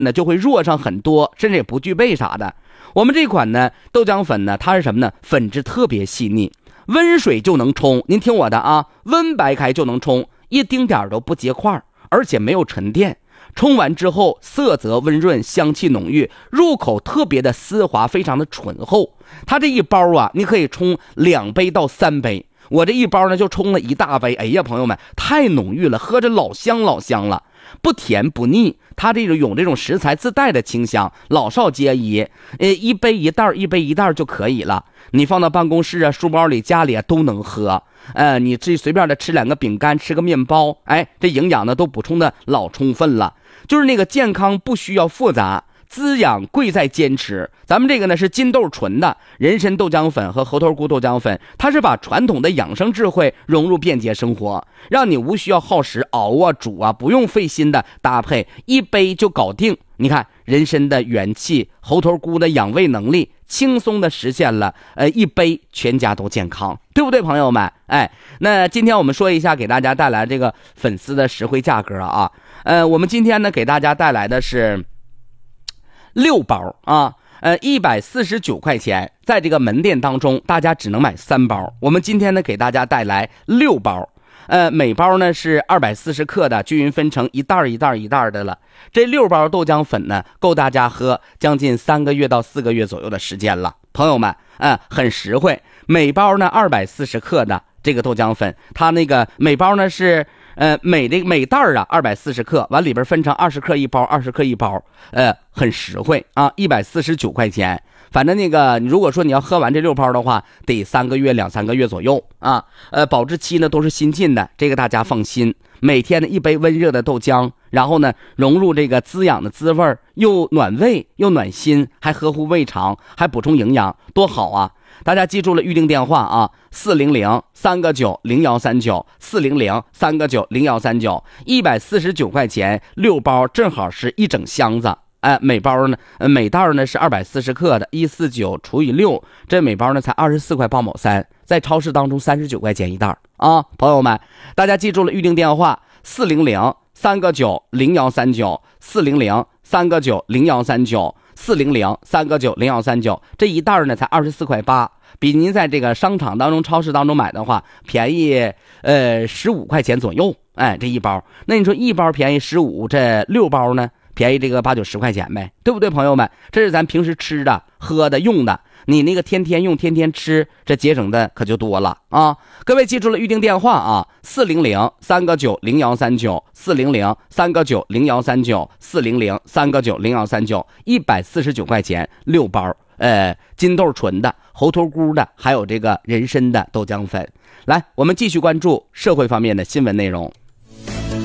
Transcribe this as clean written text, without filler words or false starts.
呢就会弱上很多，甚至也不具备啥的。我们这款呢豆浆粉呢，它是什么呢？粉质特别细腻，温水就能冲。您听我的啊，温白开就能冲，一丁点都不结块，而且没有沉淀。冲完之后色泽温润，香气浓郁，入口特别的丝滑，非常的醇厚。它这一包啊，你可以冲2杯到3杯，我这一包呢就冲了1大杯。哎呀朋友们，太浓郁了，喝着老香老香了，不甜不腻，它这种有这种食材自带的清香，老少皆宜。一杯一袋，一杯一袋就可以了。你放到办公室啊、书包里、家里啊都能喝。你这随便的吃2个饼干，吃个面包，这营养呢都补充的老充分了。就是那个健康不需要复杂，滋养贵在坚持。咱们这个呢是金豆纯的人参豆浆粉和猴头菇豆浆粉，它是把传统的养生智慧融入便捷生活，让你无需要耗时熬啊煮啊，不用费心的搭配，一杯就搞定。你看人参的元气，猴头菇的养胃能力，轻松的实现了一杯全家都健康，对不对朋友们？那今天我们说一下给大家带来这个粉丝的实惠价格啊。我们今天呢给大家带来的是6包啊，149块钱，在这个门店当中大家只能买3包，我们今天呢给大家带来6包。每包呢是240克的，均匀分成一袋一袋一袋的了。这6包豆浆粉呢，够大家喝将近3个月到4个月左右的时间了。朋友们，很实惠。每包呢240克的这个豆浆粉，它那个每包呢是每袋啊240克，完里边分成20克一包，20克一包，很实惠啊，149块钱。反正那个如果说你要喝完这6包的话，得2个月2、3个月左右啊。保质期呢都是新进的，这个大家放心。每天呢一杯温热的豆浆，然后呢融入这个滋养的滋味，又暖胃又暖心，还呵护胃肠，还补充营养，多好啊！大家记住了预定电话啊，400-3个9-0139，400-3个9-0139，149块钱6包，正好是一整箱子。每包呢，每袋呢是240克的，149除以6，这每包呢才24块8毛3，在超市当中39块钱一袋啊！朋友们，大家记住了预定电话：400-3个9-0139，400-3个9-0139，400-3个9-0139，这一袋呢才24块8，比您在这个商场当中、超市当中买的话便宜15块钱左右。这一包，那你说一包便宜15，这6包呢？便宜这个8、9、10块钱呗，对不对朋友们？这是咱平时吃的、喝的、用的，你那个天天用、天天吃，这节省的可就多了啊！各位记住了预定电话啊，400-3个9-0139，400-3个9-0139，400-3个9-0139，149块钱6包，金豆纯的、猴头菇的，还有这个人参的豆浆粉。来，我们继续关注社会方面的新闻内容。